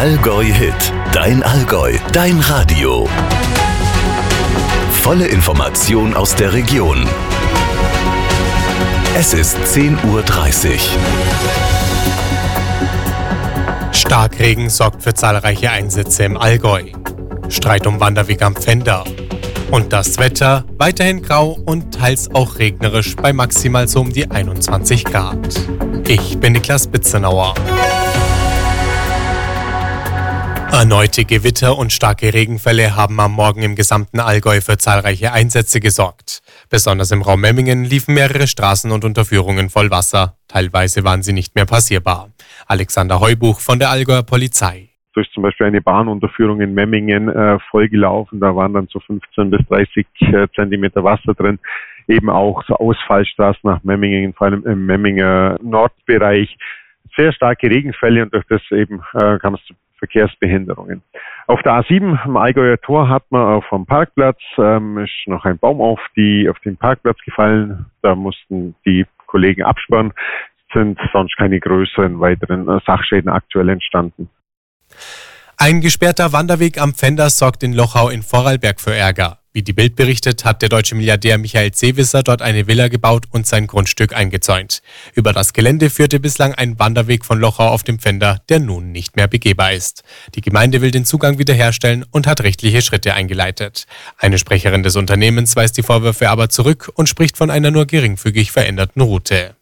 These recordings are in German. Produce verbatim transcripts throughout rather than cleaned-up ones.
Allgäu Hit, dein Allgäu, dein Radio. Volle Information aus der Region. Es ist zehn Uhr dreißig. Starkregen sorgt für zahlreiche Einsätze im Allgäu. Streit um Wanderweg am Pfänder. Und das Wetter weiterhin grau und teils auch regnerisch bei maximal so um die einundzwanzig Grad. Ich bin Niklas Bitzenauer. Erneute Gewitter und starke Regenfälle haben am Morgen im gesamten Allgäu für zahlreiche Einsätze gesorgt. Besonders im Raum Memmingen liefen mehrere Straßen und Unterführungen voll Wasser. Teilweise waren sie nicht mehr passierbar. Alexander Heubuch von der Allgäuer Polizei. So ist zum Beispiel eine Bahnunterführung in Memmingen äh, vollgelaufen. Da waren dann so fünfzehn bis dreißig äh, Zentimeter Wasser drin. Eben auch so Ausfallstraßen nach Memmingen, vor allem im Memminger Nordbereich. Sehr starke Regenfälle und durch das eben äh, kam es zu Verkehrsbehinderungen. Auf der A sieben am Allgäuer Tor hat man auf dem Parkplatz ähm, ist noch ein Baum auf die auf den Parkplatz gefallen. Da mussten die Kollegen absperren. Sind sonst keine größeren weiteren äh, Sachschäden aktuell entstanden. Ein gesperrter Wanderweg am Pfänder sorgt in Lochau in Vorarlberg für Ärger. Wie die Bild berichtet, hat der deutsche Milliardär Michael Seewisser dort eine Villa gebaut und sein Grundstück eingezäunt. Über das Gelände führte bislang ein Wanderweg von Lochau auf dem Pfänder, der nun nicht mehr begehbar ist. Die Gemeinde will den Zugang wiederherstellen und hat rechtliche Schritte eingeleitet. Eine Sprecherin des Unternehmens weist die Vorwürfe aber zurück und spricht von einer nur geringfügig veränderten Route.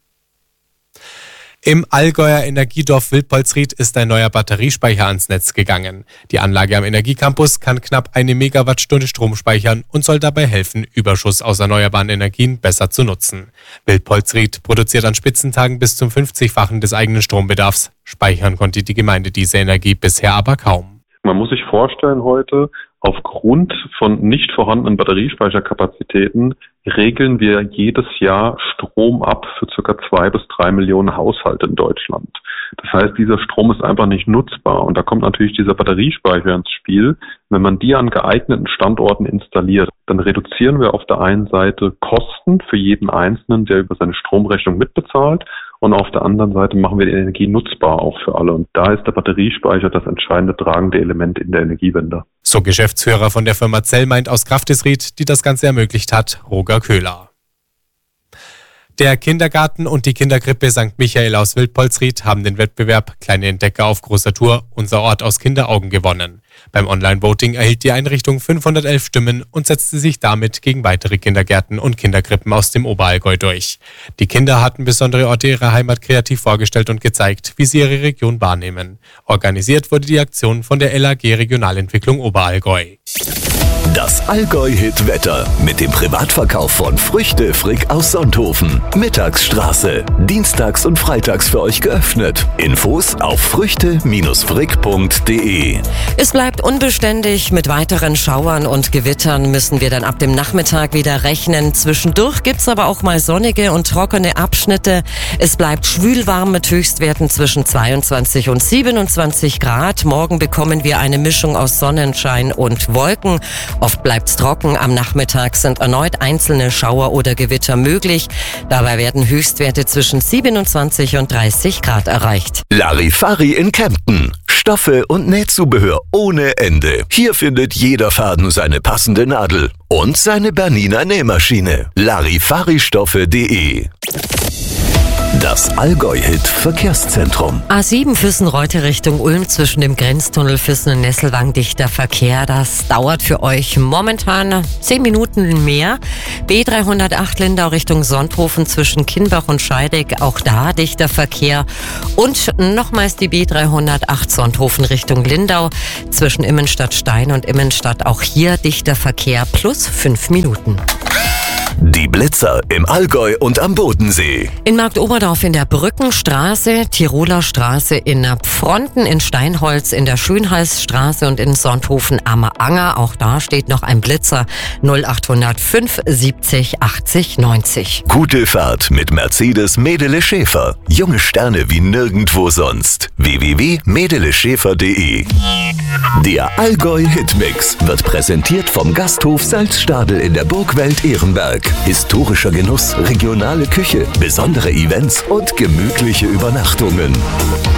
Im Allgäuer Energiedorf Wildpolsried ist ein neuer Batteriespeicher ans Netz gegangen. Die Anlage am Energiecampus kann knapp eine Megawattstunde Strom speichern und soll dabei helfen, Überschuss aus erneuerbaren Energien besser zu nutzen. Wildpolsried produziert an Spitzentagen bis zum fünfzigfachen des eigenen Strombedarfs. Speichern konnte die Gemeinde diese Energie bisher aber kaum. Man muss sich vorstellen heute, aufgrund von nicht vorhandenen Batteriespeicherkapazitäten regeln wir jedes Jahr Strom ab für circa zwei bis drei Millionen Haushalte in Deutschland. Das heißt, dieser Strom ist einfach nicht nutzbar und da kommt natürlich dieser Batteriespeicher ins Spiel. Wenn man die an geeigneten Standorten installiert, dann reduzieren wir auf der einen Seite Kosten für jeden Einzelnen, der über seine Stromrechnung mitbezahlt. Und auf der anderen Seite machen wir die Energie nutzbar auch für alle. Und da ist der Batteriespeicher das entscheidende tragende Element in der Energiewende. So Geschäftsführer von der Firma Zellmeint aus Kraftisried, die das Ganze ermöglicht hat, Roger Köhler. Der Kindergarten und die Kinderkrippe Sankt Michael aus Wildpolsried haben den Wettbewerb Kleine Entdecker auf großer Tour, unser Ort aus Kinderaugen gewonnen. Beim Online-Voting erhielt die Einrichtung fünfhundertelf Stimmen und setzte sich damit gegen weitere Kindergärten und Kinderkrippen aus dem Oberallgäu durch. Die Kinder hatten besondere Orte ihrer Heimat kreativ vorgestellt und gezeigt, wie sie ihre Region wahrnehmen. Organisiert wurde die Aktion von der L A G Regionalentwicklung Oberallgäu. Das Allgäu-Hit-Wetter mit dem Privatverkauf von Früchte Frick aus Sonthofen. Mittagsstraße. Dienstags und freitags für euch geöffnet. Infos auf früchte frick punkt de. Es bleibt unbeständig. Mit weiteren Schauern und Gewittern müssen wir dann ab dem Nachmittag wieder rechnen. Zwischendurch gibt's aber auch mal sonnige und trockene Abschnitte. Es bleibt schwülwarm mit Höchstwerten zwischen zweiundzwanzig und siebenundzwanzig Grad. Morgen bekommen wir eine Mischung aus Sonnenschein und Wolken. Oft bleibt's trocken. Am Nachmittag sind erneut einzelne Schauer oder Gewitter möglich. Dabei werden Höchstwerte zwischen siebenundzwanzig und dreißig Grad erreicht. Larifari in Kempten. Stoffe und Nähzubehör ohne Ende. Hier findet jeder Faden seine passende Nadel und seine Bernina Nähmaschine. Larifaristoffe punkt de. Das Allgäu-Hit Verkehrszentrum. A sieben Füssen-Reute Richtung Ulm zwischen dem Grenztunnel Füssen und Nesselwang dichter Verkehr. Das dauert für euch momentan zehn Minuten mehr. B dreihundertacht Lindau Richtung Sonthofen zwischen Kienbach und Scheidegg. Auch da dichter Verkehr. Und nochmals die B dreihundertacht Sonthofen Richtung Lindau zwischen Immenstadt-Stein und Immenstadt. Auch hier dichter Verkehr plus fünf Minuten. Die Blitzer im Allgäu und am Bodensee. In Marktoberdorf in der Brückenstraße, Tiroler Straße in Pfronten, in Steinholz in der Schönhalsstraße und in Sonthofen am Anger. Auch da steht noch ein Blitzer. null acht null fünf siebzig achtzig neunzig. Gute Fahrt mit Mercedes Medele Schäfer. Junge Sterne wie nirgendwo sonst. w w w punkt medele schäfer punkt de. Der Allgäu-Hitmix wird präsentiert vom Gasthof Salzstadel in der Burgwelt Ehrenberg. Historischer Genuss, regionale Küche, besondere Events und gemütliche Übernachtungen.